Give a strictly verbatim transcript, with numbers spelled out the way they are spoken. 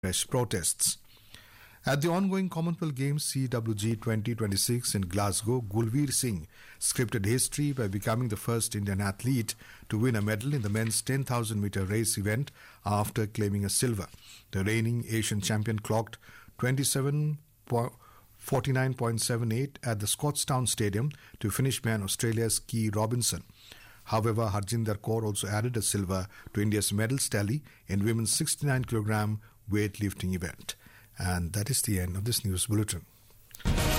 fresh protests. At the ongoing Commonwealth Games C W G twenty twenty-six in Glasgow, Gulveer Singh scripted history by becoming the first Indian athlete to win a medal in the men's ten thousand meter race event after claiming a silver. The reigning Asian champion clocked twenty-seven forty-nine point seven eight at the Scotstoun Stadium to finish behind Australia's Key Robinson. However, Harjinder Kaur also added a silver to India's medals tally in women's sixty-nine kilogram weightlifting event. And that is the end of this news bulletin.